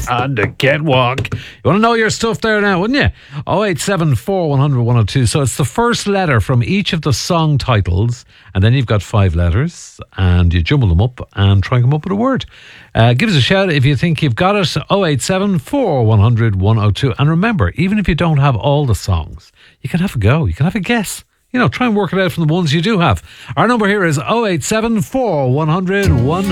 on the catwalk. You want to know your stuff there now, wouldn't you? 0874 100 102. So it's the first letter from each of the song titles, and then you've got 5 letters, and you jumble them up and try and come up with a word. Give us a shout if you think you've got it. 0874 100 102. And remember, even if you don't have all the songs, you can have a go. You can have a guess. You know, try and work it out from the ones you do have. Our number here is 0874 100 102.